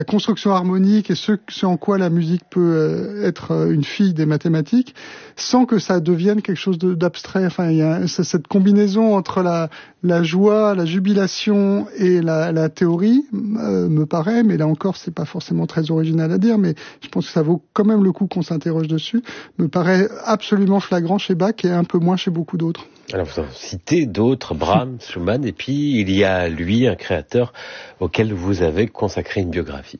la construction harmonique et ce en quoi la musique peut être une fille des mathématiques, sans que ça devienne quelque chose d'abstrait. Enfin, il y a cette combinaison entre la joie, la jubilation et la théorie me paraît, mais là encore, c'est pas forcément très original à dire, mais je pense que ça vaut quand même le coup qu'on s'interroge dessus. Me paraît absolument flagrant chez Bach et un peu moins chez beaucoup d'autres. Alors vous en citez d'autres, Brahms, Schumann, et puis il y a lui, un créateur auquel vous avez consacré une biographie.